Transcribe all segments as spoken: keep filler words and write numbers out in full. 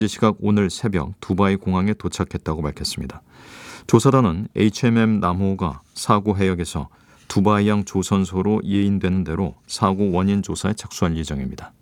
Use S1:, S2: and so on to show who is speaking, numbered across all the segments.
S1: 시각 오늘 새벽 두바이 공항에 도착했다고 밝혔습니다. 조사단은 에이치엠엠 남호가 사고 해역에서 두바이항 조선소로 예인되는 대로 사고 원인 조사에 착수할 예정입니다.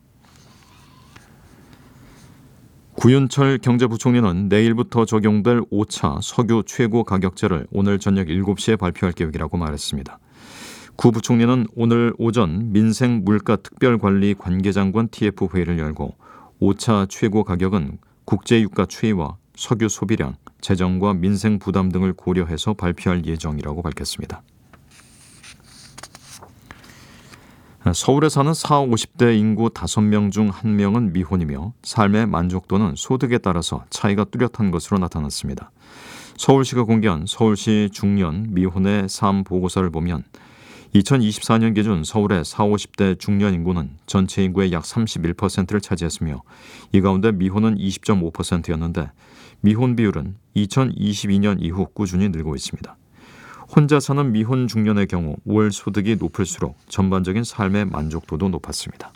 S1: 구윤철 경제부총리는 내일부터 적용될 오 차 석유 최고 가격제를 오늘 저녁 일곱 시에 발표할 계획이라고 말했습니다. 구 부총리는 오늘 오전 민생 물가 특별관리 관계장관 티에프 회의를 열고 오 차 최고 가격은 국제유가 추이와 석유 소비량, 재정과 민생 부담 등을 고려해서 발표할 예정이라고 밝혔습니다. 서울에 사는 사십, 오십 대 인구 다섯 명 중 한 명은 미혼이며 삶의 만족도는 소득에 따라서 차이가 뚜렷한 것으로 나타났습니다. 서울시가 공개한 서울시 중년 미혼의 삶 보고서를 보면 이천이십사 년 기준 서울의 사십, 오십 대 중년 인구는 전체 인구의 약 삼십일 퍼센트를 차지했으며 이 가운데 미혼은 이십 점 오 퍼센트였는데 미혼 비율은 이천이십이 년 이후 꾸준히 늘고 있습니다. 혼자 사는 미혼 중년의 경우 월 소득이 높을수록 전반적인 삶의 만족도도 높았습니다.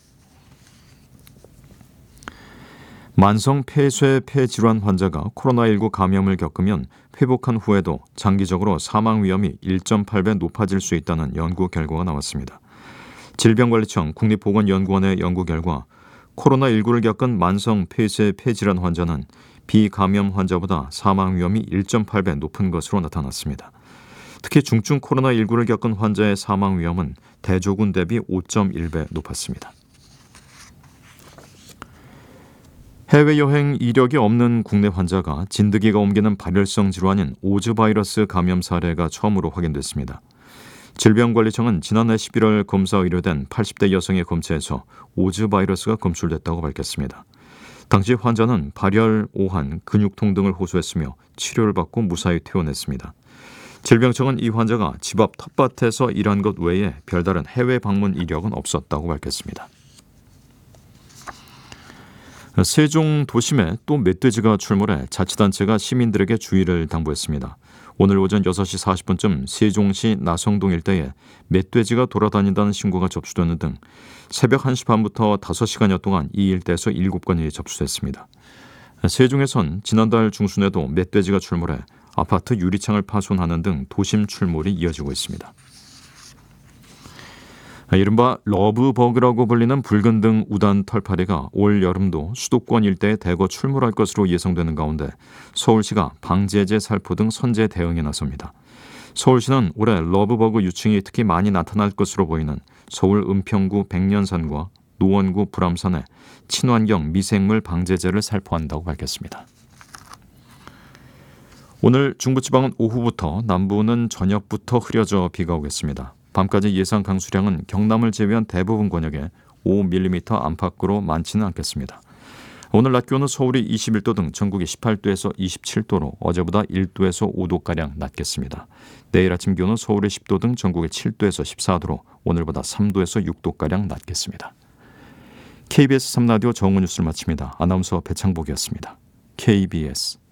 S1: 만성 폐쇄 폐질환 환자가 코로나십구 감염을 겪으면 회복한 후에도 장기적으로 사망 위험이 일 점 팔 배 높아질 수 있다는 연구 결과가 나왔습니다. 질병관리청 국립보건연구원의 연구 결과 코로나십구를 겪은 만성 폐쇄 폐질환 환자는 비감염 환자보다 사망 위험이 일 점 팔 배 높은 것으로 나타났습니다. 특히 중증 코로나십구를 겪은 환자의 사망 위험은 대조군 대비 오 점 일 배 높았습니다. 해외여행 이력이 없는 국내 환자가 진드기가 옮기는 발열성 질환인 오즈 바이러스 감염 사례가 처음으로 확인됐습니다. 질병관리청은 지난해 십일월 검사 의뢰된 팔십 대 여성의 검체에서 오즈 바이러스가 검출됐다고 밝혔습니다. 당시 환자는 발열, 오한, 근육통 등을 호소했으며 치료를 받고 무사히 퇴원했습니다. 질병청은 이 환자가 집 앞 텃밭에서 일한 것 외에 별다른 해외 방문 이력은 없었다고 밝혔습니다. 세종 도심에 또 멧돼지가 출몰해 자치단체가 시민들에게 주의를 당부했습니다. 오늘 오전 여섯 시 사십 분쯤 세종시 나성동 일대에 멧돼지가 돌아다닌다는 신고가 접수되는 등 새벽 한 시 반부터 다섯 시간여 동안 이 일대에서 일곱 건이 접수됐습니다. 세종에선 지난달 중순에도 멧돼지가 출몰해 아파트 유리창을 파손하는 등 도심 출몰이 이어지고 있습니다. 이른바 러브버그라고 불리는 붉은 등 우단 털파리가 올 여름도 수도권 일대에 대거 출몰할 것으로 예상되는 가운데 서울시가 방제제, 살포 등 선제 대응에 나섭니다. 서울시는 올해 러브버그 유충이 특히 많이 나타날 것으로 보이는 서울 은평구 백년산과 노원구 불암산에 친환경 미생물 방제제를 살포한다고 밝혔습니다. 오늘 중부지방은 오후부터, 남부는 저녁부터 흐려져 비가 오겠습니다. 밤까지 예상 강수량은 경남을 제외한 대부분 권역에 오 밀리미터 안팎으로 많지는 않겠습니다. 오늘 낮 기온은 서울이 이십일 도 등 전국이 십팔 도에서 이십칠 도로 어제보다 일 도에서 오 도가량 낮겠습니다. 내일 아침 기온은 서울이 십 도 등 전국이 칠 도에서 십사 도로 오늘보다 삼 도에서 육 도가량 낮겠습니다. 케이비에스 삼 라디오 정오 뉴스를 마칩니다. 아나운서 배창복이었습니다. 케이비에스